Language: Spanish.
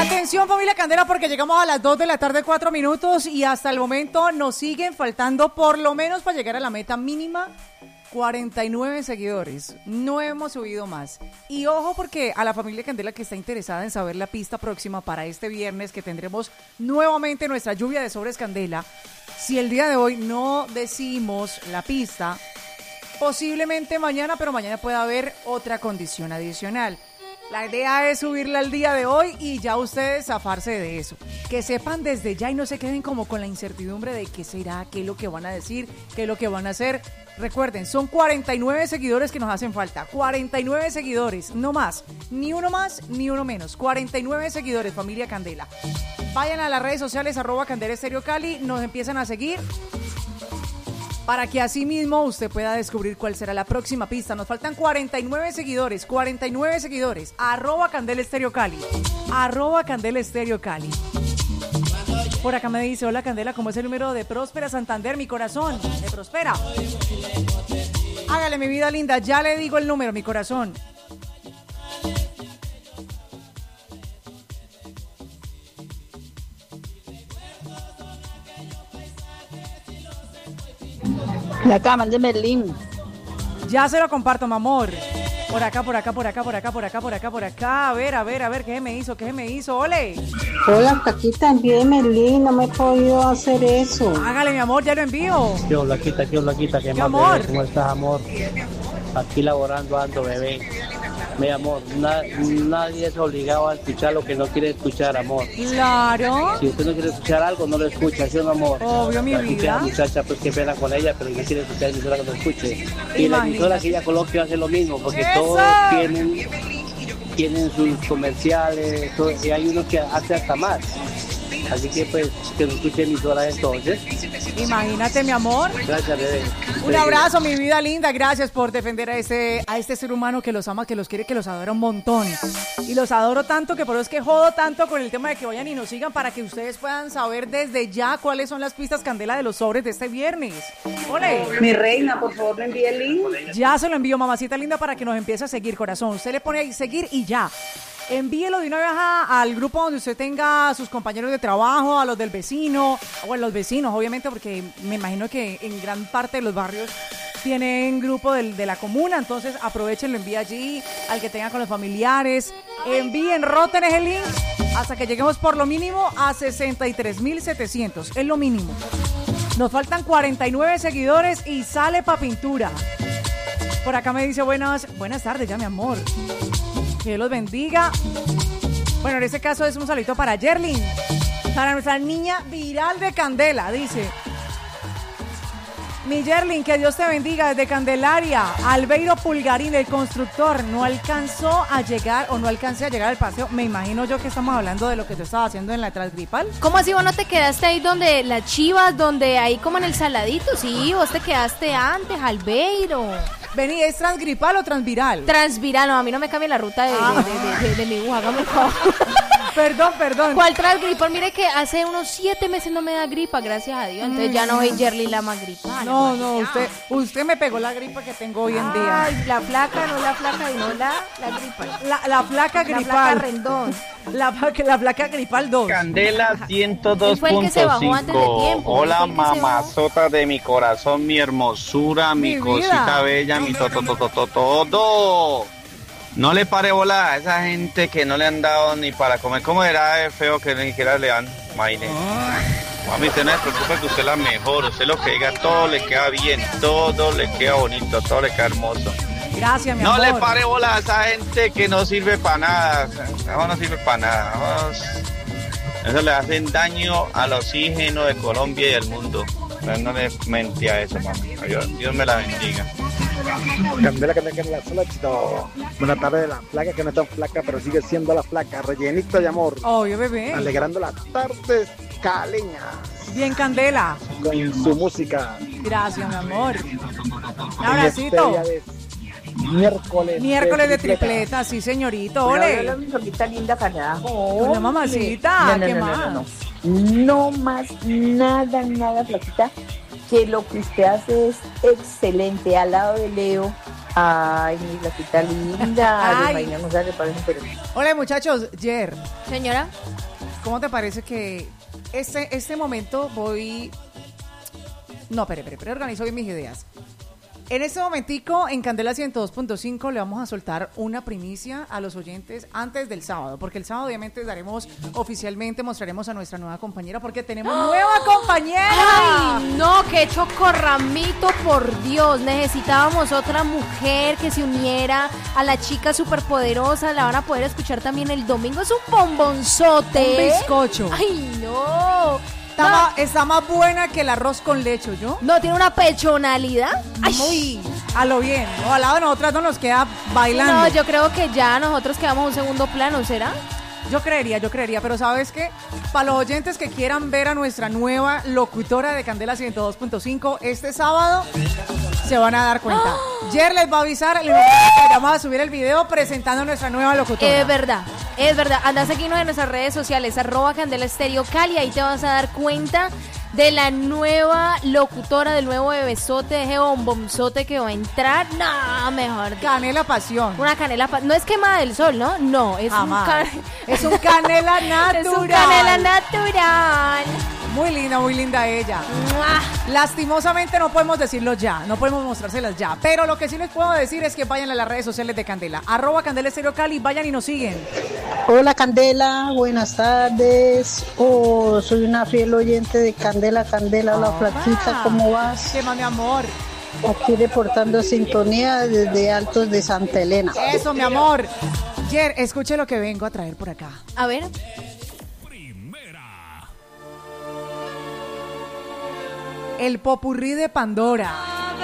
Atención familia Candela porque llegamos a las 2 de la tarde, 4 minutos y hasta el momento nos siguen faltando por lo menos para llegar a la meta mínima 49 seguidores. No hemos subido más. Y ojo porque a la familia Candela que está interesada en saber la pista próxima para este viernes que tendremos nuevamente nuestra lluvia de sobres Candela, si el día de hoy no decimos la pista, posiblemente mañana, pero mañana puede haber otra condición adicional. La idea es subirla al día de hoy y ya ustedes zafarse de eso. Que sepan desde ya y no se queden como con la incertidumbre de qué será, qué es lo que van a decir, qué es lo que van a hacer. Recuerden, son 49 seguidores que nos hacen falta. 49 seguidores, no más. Ni uno más, ni uno menos. 49 seguidores, familia Candela. Vayan a las redes sociales, @Candela Estéreo Cali, nos empiezan a seguir para que así mismo usted pueda descubrir cuál será la próxima pista. Nos faltan 49 seguidores, @Candela Estéreo Cali, @Candela Estéreo Cali. Por acá me dice, hola Candela, ¿cómo es el número de Próspera Santander? Mi corazón, de Próspera. Hágale mi vida linda, ya le digo el número, mi corazón. La cama de Merlín. Ya se lo comparto, mi amor. Por acá. A ver, ¿qué me hizo? ¡Ole! Hola, Paquita, envíeme el link, no me he podido hacer eso. Hágale, mi amor, ya lo envío. ¿Qué Blanquita? ¿Qué más, amor? bebé? ¿Cómo estás, amor? Aquí laborando ando, bebé. Mi amor, nadie es obligado a escuchar lo que no quiere escuchar, amor. Claro. Si usted no quiere escuchar algo, no lo escucha, ¿sí o no, amor? Obvio, mi Aquí vida. la muchacha, pues qué pena con ella, pero no quiere escuchar emisora que no escuche. Y la emisora que ella coloque va a hacer lo mismo, porque ¡Eso! todos tienen sus comerciales, y hay unos que hace hasta más. Así que pues que no escuche emisora entonces. Imagínate, mi amor. Gracias, bebé. Un abrazo, mi vida linda. Gracias por defender a este ser humano que los ama, que los quiere, que los adora un montón. Y los adoro tanto que por eso es que jodo tanto con el tema de que vayan y nos sigan para que ustedes puedan saber desde ya cuáles son las pistas Candela de los sobres de este viernes. ¡Ole! Mi reina, por favor, me envíe el link. Ya se lo envío, mamacita linda, para que nos empiece a seguir, corazón. Usted le pone ahí seguir y ya. Envíelo de una vez al grupo donde usted tenga a sus compañeros de trabajo, a los del vecino, o a los vecinos, obviamente, porque me imagino que en gran parte de los barrios tienen grupo de la comuna, entonces aprovechen, lo envíe allí, al que tenga con los familiares. Envíen, roten ese link hasta que lleguemos por lo mínimo a 63,700, es lo mínimo. Nos faltan 49 seguidores y sale pa' pintura. Por acá me dice buenas tardes, ya mi amor. Que Dios los bendiga. Bueno, en este caso es un saludito para Yerlin, para nuestra niña viral de Candela. Dice: mi Yerlin, que Dios te bendiga desde Candelaria. Albeiro Pulgarín, el constructor, no alcancé a llegar al paseo. Me imagino yo que estamos hablando de lo que tú estabas haciendo en la Transgripal. ¿Cómo así vos no te quedaste ahí donde las Chivas, donde ahí como en el Saladito? Sí, vos te quedaste antes, Albeiro. Vení, ¿es Transgripal o Transviral? Transviral, no, a mí no me cambie la ruta de mi búho, hágame el favor. Perdón. ¿Cuál Transgripal? Mire que hace unos 7 meses no me da gripa, gracias a Dios. Entonces ya no soy Yerly la más gripal. No, usted me pegó la gripa que tengo hoy en día. Ay, la flaca, no la flaca, sino la gripa. La flaca gripal. La flaca rendón. La flaca gripal 2. Candela 102.5. Hola, mamazota de mi corazón, mi hermosura, mi cosita bella, mi todo. No le pare bola a esa gente que no le han dado ni para comer. ¿Cómo era de feo que ni siquiera le dan? Maine. Mami, usted no se preocupe que usted es la mejor. Usted lo que diga, todo le queda bien, todo le queda bonito, todo le queda hermoso. Gracias, mi amor. No le pare bola a esa gente que no sirve para nada. No sirve para nada. Eso le hacen daño al oxígeno de Colombia y del mundo. No le mentí a eso, mami. Dios me la bendiga. Candela, solachito. Buenas tardes, la flaca que no es tan flaca, pero sigue siendo la flaca, rellenito de amor. Obvio, bebé. Alegrando las tardes caleñas. Bien, Candela. Con su música. Gracias, mi amor. Un abracito. Miércoles de tripleta, sí, señorito. Ole. Hola, mi solita linda para Hola, mamacita. ¿Qué más? No más nada, flaquita, que lo que usted hace es excelente. Al lado de Leo, Ay, mi flaquita linda. Ay. Imagina, no sé qué parece, pero... Hola, muchachos. Jer, Señora, ¿cómo te parece que este momento voy... No, espere, organizo bien mis ideas. En este momentico, en Candela 102.5 le vamos a soltar una primicia a los oyentes antes del sábado, porque el sábado obviamente oficialmente mostraremos a nuestra nueva compañera, porque tenemos nueva compañera. ay, no, qué chocorramito, por Dios. Necesitábamos otra mujer que se uniera a la chica superpoderosa. La van a poder escuchar también el domingo. Es un bombonzote. Un bizcocho. Ay, no. Está más buena que el arroz con leche, ¿yo? No, tiene una pechonalidad. Ay, Muy a lo bien. ¿No? Al lado de nosotras no nos queda bailando. no, yo creo que ya nosotros quedamos un segundo plano, ¿será? Yo creería, pero ¿sabes qué? Para los oyentes que quieran ver a nuestra nueva locutora de Candela 102.5 este sábado, se van a dar cuenta. Jer les va a avisar, vamos a subir el video presentando a nuestra nueva locutora. Es verdad. Anda a seguirnos en nuestras redes sociales, @Candela Estéreo Cali, ahí te vas a dar cuenta de la nueva locutora, del nuevo bebesote, de ese bombonzote que va a entrar. No, mejor. Canela pasión. Una canela, no es quemada del sol, ¿no? No, es es un canela natural. Es un canela natural. Muy linda ella. ¡Mua! Lastimosamente no podemos decirlo ya, no podemos mostrárselas ya, pero lo que sí les puedo decir es que vayan a las redes sociales de Candela, @Candela Estéreo Cali, vayan y nos siguen. Hola Candela, buenas tardes. Soy una fiel oyente de Candela, hola flaquita, ¿cómo vas? ¿Qué más, mi amor? Aquí reportando sintonía desde Altos de Santa Elena. Eso, mi amor. Jer, escuche lo que vengo a traer por acá. A ver. El popurrí de Pandora.